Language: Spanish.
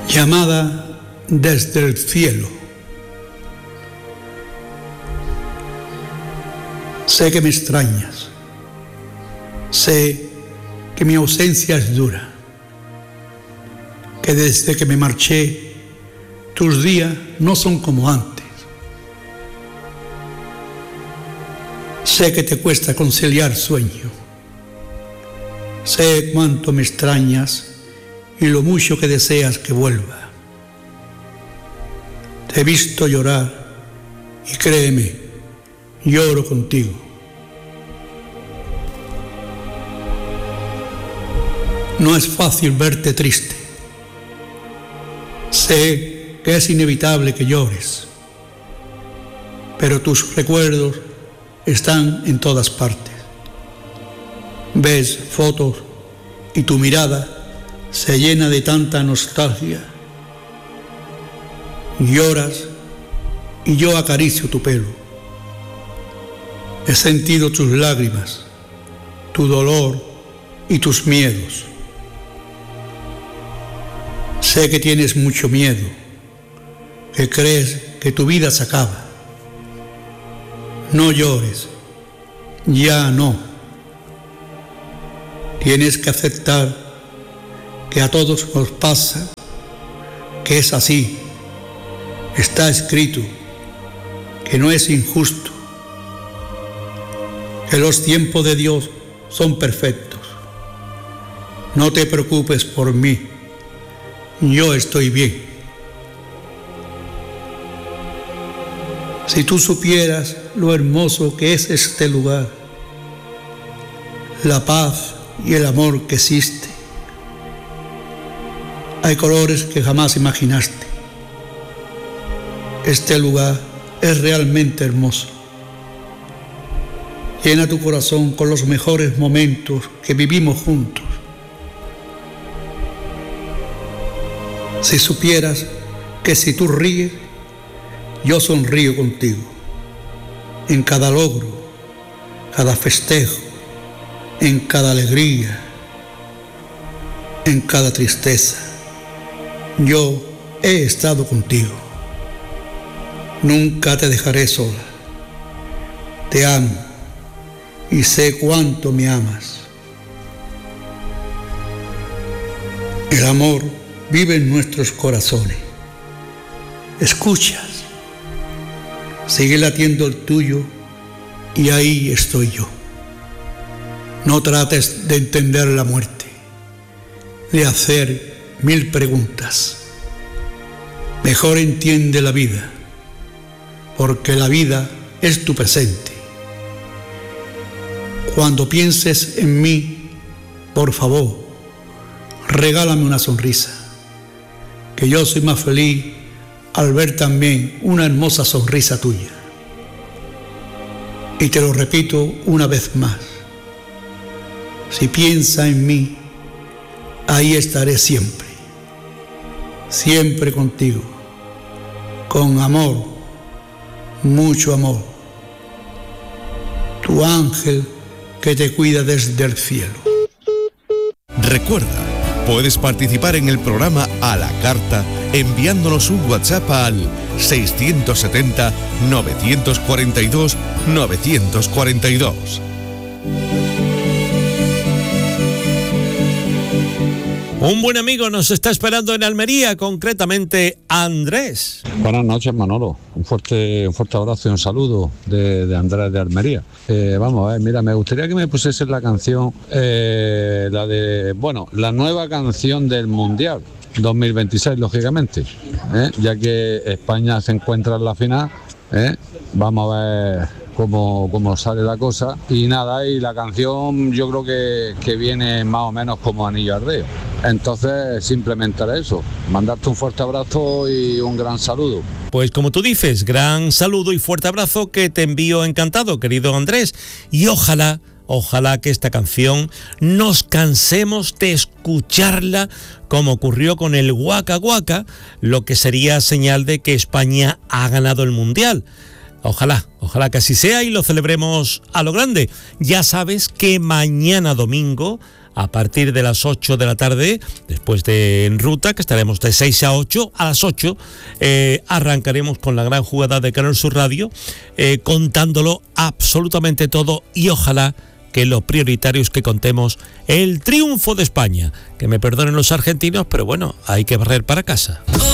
Llamada desde el cielo. Sé que me extrañas. Sé que mi ausencia es dura. Que desde que me marché, tus días no son como antes. Sé que te cuesta conciliar sueño. Sé cuánto me extrañas y lo mucho que deseas que vuelva. Te he visto llorar y créeme, lloro contigo. No es fácil verte triste. Sé que es inevitable que llores, pero tus recuerdos están en todas partes. Ves fotos y tu mirada se llena de tanta nostalgia. Lloras y yo acaricio tu pelo. He sentido tus lágrimas, tu dolor y tus miedos. Sé que tienes mucho miedo, que crees que tu vida se acaba. No llores, ya no. Tienes que aceptar que a todos nos pasa, que es así, está escrito, que no es injusto, que los tiempos de Dios son perfectos. No te preocupes por mí, yo estoy bien. Si tú supieras lo hermoso que es este lugar, la paz y el amor que existe, hay colores que jamás imaginaste. Este lugar es realmente hermoso. Llena tu corazón con los mejores momentos que vivimos juntos. Si supieras que si tú ríes, yo sonrío contigo. En cada logro, cada festejo, en cada alegría, en cada tristeza, yo he estado contigo. Nunca te dejaré sola. Te amo y sé cuánto me amas. El amor vive en nuestros corazones. ¿Escuchas? Sigue latiendo el tuyo y ahí estoy yo. No trates de entender la muerte, de hacer 1000 preguntas. Mejor entiende la vida, porque la vida es tu presente. Cuando pienses en mí, por favor, regálame una sonrisa, que yo soy más feliz al ver también una hermosa sonrisa tuya. Y te lo repito una vez más, si piensas en mí, ahí estaré siempre, siempre contigo, con amor, mucho amor, tu ángel que te cuida desde el cielo. Recuerda, puedes participar en el programa a la carta enviándonos un WhatsApp al 670 942 942. Un buen amigo nos está esperando en Almería, concretamente Andrés. Buenas noches, Manolo. Un fuerte abrazo y un saludo de Andrés de Almería. Vamos a ver, mira, me gustaría que me pusiese la canción, la nueva canción del Mundial 2026, lógicamente, ya que España se encuentra en la final. Vamos a ver cómo sale la cosa. Y nada, y la canción yo creo que viene más o menos como anillo al dedo. Entonces, simplemente era eso. Mandarte un fuerte abrazo y un gran saludo. Pues como tú dices, gran saludo y fuerte abrazo que te envío encantado, querido Andrés. Y ojalá que esta canción nos cansemos de escucharla como ocurrió con el Waka Waka, lo que sería señal de que España ha ganado el Mundial. Ojalá que así sea y lo celebremos a lo grande. Ya sabes que mañana domingo a partir de las 8 de la tarde, después de En Ruta, que estaremos de 6 a 8, a las 8 arrancaremos con la gran jugada de Canal Sur Radio, contándolo absolutamente todo, y ojalá que lo prioritario es que contemos el triunfo de España. Que me perdonen los argentinos, pero bueno, hay que barrer para casa.